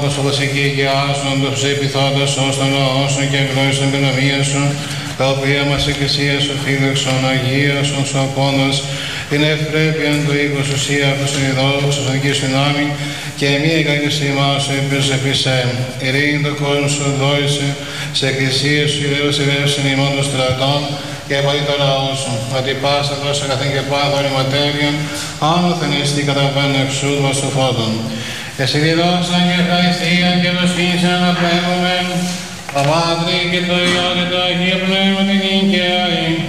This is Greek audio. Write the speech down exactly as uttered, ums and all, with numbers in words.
Απόστολος εκεί οικειάσουν τους επιθόντας ως των λαών σου και ευλόγησον την ομοία σου, τα οποία μας εκκλησία σου φίλεξον, αγίασον σου απόντας, την ευπρέπεια του οίκους σου σία, αυτούς την ειδόξου, σαν σου νάμι, και μη εγκαγγεσή μας σου υπερσεφισέ. Ειρήνη το κόσμο σου δόησε, σε εκκλησία σου ιδέως ιδέωσιν ημών των στρατών, και επαλεί το λαό σου, ότι πάσα δώσε καθήν και πάθο ηματέριον, άνωθεν εστί καταβαίνουν εξούδμα σου φώτων. Εσύ διδώσαν και ευχαριστία και δοσφίσαν να πνεύμομεν, το Πάτρι και το Υιό και το Αγίο Πνεύμα την νικαία.